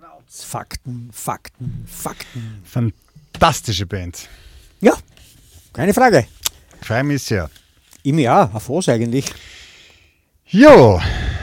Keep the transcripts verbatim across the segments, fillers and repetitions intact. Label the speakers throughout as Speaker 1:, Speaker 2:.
Speaker 1: Astronauts. Fakten, Fakten, Fakten.
Speaker 2: Fantastische Band.
Speaker 1: Ja, keine Frage.
Speaker 2: Freue mich sehr.
Speaker 1: Im Jahr, auf was eigentlich?
Speaker 2: Jo,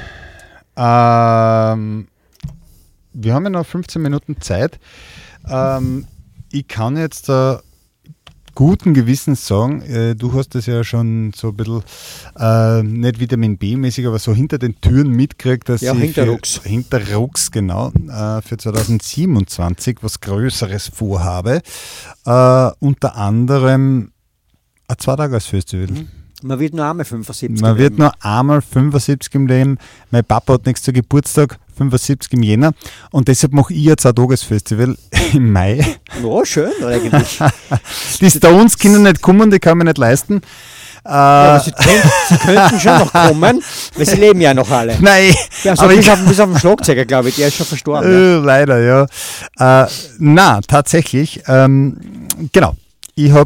Speaker 2: ähm, wir haben ja noch fünfzehn Minuten Zeit. Ähm, ich kann jetzt äh, guten Gewissens sagen, äh, du hast das ja schon so ein bisschen, äh, nicht Vitamin B-mäßig, aber so hinter den Türen mitgekriegt, dass
Speaker 1: ja,
Speaker 2: ich
Speaker 1: hinterrucks.
Speaker 2: Für, hinterrucks, genau, äh, für zwanzig siebenundzwanzig was Größeres vorhabe. Äh, unter anderem ein Zwei-Tages-Festival.
Speaker 1: Mhm. Man wird nur einmal fünfundsiebzig
Speaker 2: Man wird nur einmal fünfundsiebzig im Leben. Mein Papa hat nächstes Geburtstag, fünfundsiebzig im Jänner. Und deshalb mache ich jetzt ein Tagesfestival im Mai.
Speaker 1: Ja, schön eigentlich.
Speaker 2: Die Stones können nicht kommen, die kann man nicht leisten.
Speaker 1: Ja, sie, können, sie könnten schon noch kommen, weil sie leben ja noch alle.
Speaker 2: Nein.
Speaker 1: Ja, also
Speaker 2: aber
Speaker 1: bis,
Speaker 2: ich,
Speaker 1: auf, bis auf den Schlagzeuger, glaube ich, der ist schon verstorben.
Speaker 2: Äh,
Speaker 1: ja.
Speaker 2: Leider, ja. Äh, na, tatsächlich. Ähm, genau. Ich habe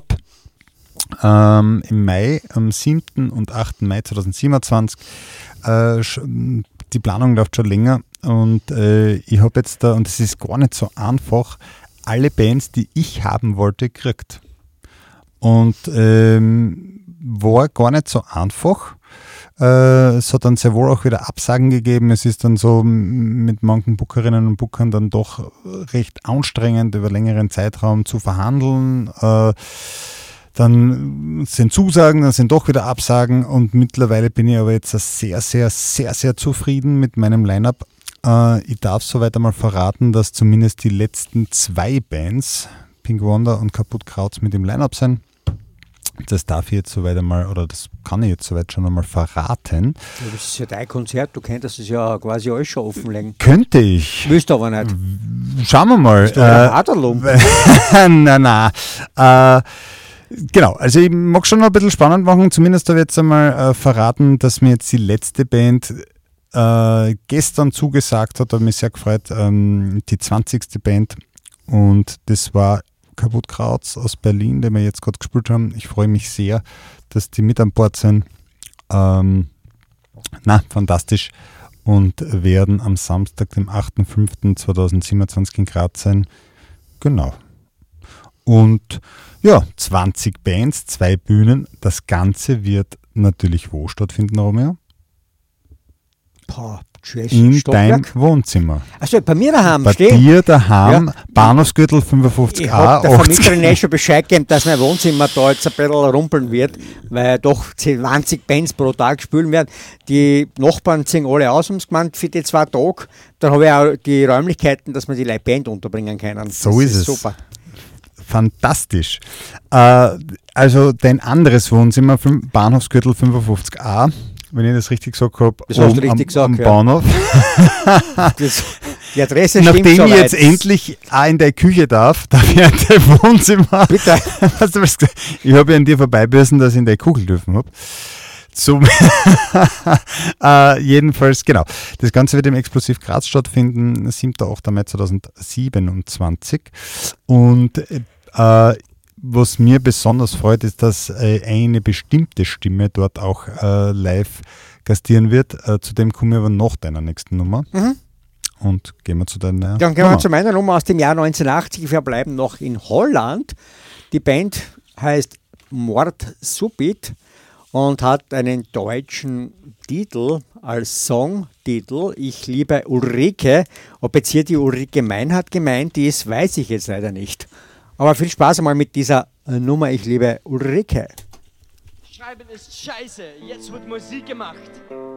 Speaker 2: Ähm, im Mai, am siebten und achten Mai zweitausendsiebenundzwanzig. Äh, die Planung läuft schon länger und äh, ich habe jetzt da, und es ist gar nicht so einfach, alle Bands, die ich haben wollte, gekriegt. Und ähm, war gar nicht so einfach. Äh, es hat dann sehr wohl auch wieder Absagen gegeben. Es ist dann so mit manchen Bookerinnen und Bookern dann doch recht anstrengend, über längeren Zeitraum zu verhandeln. Äh, Dann sind Zusagen, dann sind doch wieder Absagen und mittlerweile bin ich aber jetzt sehr, sehr, sehr, sehr zufrieden mit meinem Line-Up. Äh, ich darf soweit einmal verraten, dass zumindest die letzten zwei Bands, Pink Wonder und Kaputt Krautz, mit im Line-Up sind. Das darf ich jetzt soweit einmal, oder das kann ich jetzt soweit schon einmal verraten.
Speaker 1: Ja, das ist ja dein Konzert, du könntest es ja quasi alles schon offenlegen.
Speaker 2: Könnte ich.
Speaker 1: Willst du aber nicht.
Speaker 2: Schauen wir mal.
Speaker 1: Bist du ein Haderlump?
Speaker 2: Nein, nein. Äh, Genau, also ich mag schon noch ein bisschen spannend machen. Zumindest habe ich jetzt einmal äh, verraten, dass mir jetzt die letzte Band äh, gestern zugesagt hat, habe mich sehr gefreut, ähm, die zwanzigste Band. Und das war Kaputt Krautz aus Berlin, den wir jetzt gerade gespielt haben. Ich freue mich sehr, dass die mit an Bord sind. Ähm, na, fantastisch. Und werden am Samstag, dem achten fünften zweitausendsiebenundzwanzig in Graz sein. Genau. Und ja, zwanzig Bands, zwei Bühnen. Das Ganze wird natürlich wo stattfinden, Romeo?
Speaker 1: Boah,
Speaker 2: in deinem Wohnzimmer.
Speaker 1: Also bei mir daheim
Speaker 2: Bei
Speaker 1: stehen.
Speaker 2: dir daheim,
Speaker 1: Ja.
Speaker 2: Bahnhofsgürtel fünfundfünfzig
Speaker 1: Ich
Speaker 2: a,
Speaker 1: habe der
Speaker 2: achtzig.
Speaker 1: Vermieterin eh schon Bescheid gegeben, dass mein Wohnzimmer da jetzt ein bisschen rumpeln wird, weil doch zwanzig Bands pro Tag spielen werden. Die Nachbarn ziehen alle aus ums Gewand für die zwei Tage. Dann habe ich auch die Räumlichkeiten, dass wir die Leute Band unterbringen können.
Speaker 2: So
Speaker 1: Das
Speaker 2: ist es.
Speaker 1: Super.
Speaker 2: Fantastisch. Äh, also dein anderes Wohnzimmer, fün- Bahnhofsgürtel fünfundfünfzig a, wenn ich das richtig gesagt habe,
Speaker 1: Das hast du
Speaker 2: oben
Speaker 1: richtig
Speaker 2: am,
Speaker 1: gesagt,
Speaker 2: am
Speaker 1: ja.
Speaker 2: Bahnhof.
Speaker 1: Das, die Adresse stimmt
Speaker 2: Nachdem ich
Speaker 1: soweit.
Speaker 2: jetzt endlich auch in der Küche darf, darf ich in dein Wohnzimmer.
Speaker 1: Bitte.
Speaker 2: Weißt du, was gesagt? Ich habe ja an dir vorbeibürsten, dass ich in der Kugel dürfen habe. So, äh, jedenfalls, genau. Das Ganze wird im Explosiv Graz stattfinden, siebter achter Mai zweitausendsiebenundzwanzig. Und äh, was mir besonders freut, ist, dass äh, eine bestimmte Stimme dort auch äh, live gastieren wird. Äh, zu dem kommen wir aber nach deiner nächsten Nummer.
Speaker 1: Mhm.
Speaker 2: Und gehen wir zu deiner
Speaker 1: Dann gehen
Speaker 2: Nummer.
Speaker 1: wir zu meiner Nummer aus dem Jahr neunzehnhundertachtzig. Wir bleiben noch in Holland. Die Band heißt Mord Subit und hat einen deutschen Titel als Songtitel. Ich liebe Ulrike. Ob jetzt hier die Ulrike Meinhardt gemeint ist, weiß ich jetzt leider nicht. Aber viel Spaß einmal mit dieser äh, Nummer. Ich liebe Ulrike.
Speaker 3: Schreiben ist scheiße, jetzt wird Musik gemacht.